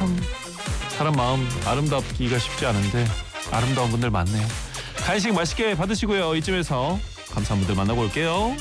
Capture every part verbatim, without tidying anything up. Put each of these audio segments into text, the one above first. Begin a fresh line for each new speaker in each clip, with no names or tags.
참 사람 마음 아름답기가 쉽지 않은데 아름다운 분들 많네요. 간식 맛있게 받으시고요. 이쯤에서 감사한 분들 만나고 올게요.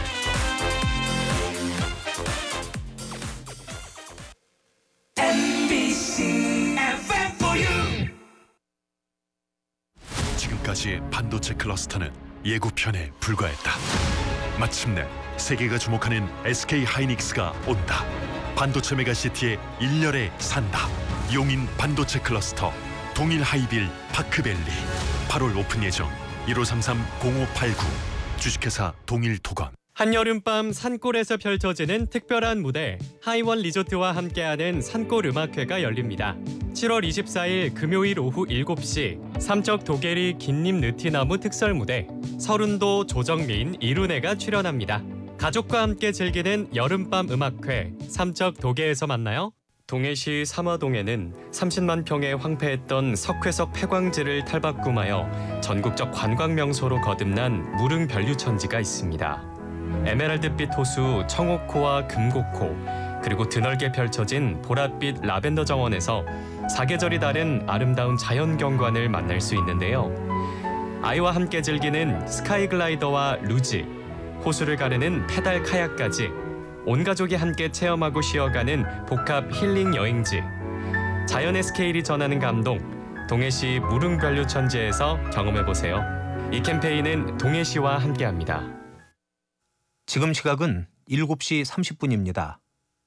지금까지 반도체 클러스터는 예고편에 불과했다. 마침내 세계가 주목하는 에스케이 하이닉스가 온다. 반도체 메가시티의 일렬에 산다. 용인 반도체 클러스터 동일 하이빌 파크밸리 팔월 오픈 예정. 일오삼삼 공오팔구 주식회사 동일토건.
한여름밤 산골에서 펼쳐지는 특별한 무대 하이원 리조트와 함께하는 산골 음악회가 열립니다. 칠월 이십사일 금요일 오후 일곱 시 삼척 도계리 긴잎 느티나무 특설 무대 서른도 조정민 이룬혜가 출연합니다. 가족과 함께 즐기는 여름밤 음악회 삼척 도계에서 만나요. 동해시 삼화동에는 삼십만 평에 황폐했던 석회석 폐광지를 탈바꿈하여 전국적 관광 명소로 거듭난 무릉 변류천지가 있습니다. 에메랄드빛 호수 청옥호와 금곡호 그리고 드넓게 펼쳐진 보랏빛 라벤더 정원에서 사계절이 다른 아름다운 자연 경관을 만날 수 있는데요. 아이와 함께 즐기는 스카이 글라이더와 루지, 호수를 가르는 페달 카약까지 온 가족이 함께 체험하고 쉬어가는 복합 힐링 여행지. 자연의 스케일이 전하는 감동, 동해시 무릉 변류천지에서 경험해보세요. 이 캠페인은 동해시와 함께합니다.
지금 시각은 일곱 시 삼십 분입니다.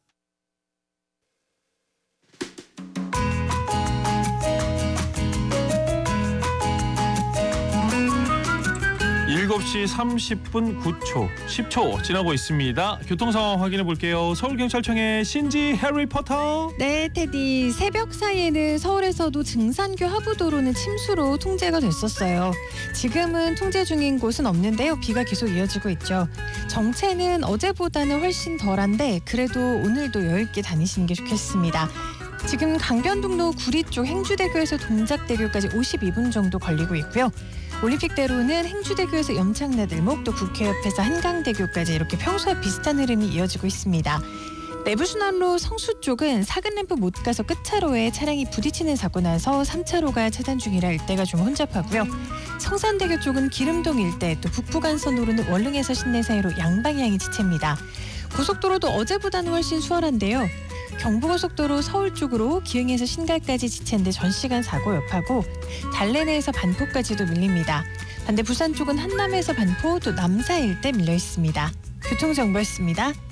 일곱 시 삼십 분 구 초, 십 초 지나고 있습니다. 교통 상황 확인해 볼게요. 서울경찰청의 신지 해리포터.
네, 테디. 새벽 사이에는 서울에서도 증산교 하부도로는 침수로 통제가 됐었어요. 지금은 통제 중인 곳은 없는데요. 비가 계속 이어지고 있죠. 정체는 어제보다는 훨씬 덜한데 그래도 오늘도 여유 있게 다니시는 게 좋겠습니다. 지금 강변북로 구리 쪽 행주대교에서 동작대교까지 오십이 분 정도 걸리고 있고요. 올림픽대로는 행주대교에서 염창나들목 또 국회 옆에서 한강대교까지 이렇게 평소와 비슷한 흐름이 이어지고 있습니다. 내부순환로 성수 쪽은 사근램프 못 가서 끝차로에 차량이 부딪히는 사고 나서 삼 차로가 차단 중이라 일대가 좀 혼잡하고요. 성산대교 쪽은 기름동 일대 또 북부간선도로는 월릉에서 신내 사이로 양방향이 지체입니다. 고속도로도 어제보다는 훨씬 수월한데요. 경부고속도로 서울 쪽으로 기흥에서 신갈까지 지체인데 전시간 사고 여파고 달래내에서 반포까지도 밀립니다. 반대 부산 쪽은 한남에서 반포 또 남사 일대 밀려 있습니다. 교통정보였습니다.